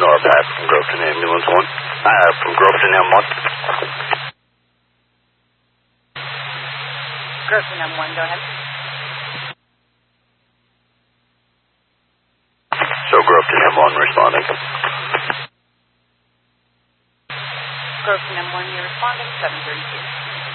Norpath from Groveton Ambulance 1. From Groveton M1. Groveton M1, go ahead. So Groveton M1 responding. Groveton M1, you're responding, 732.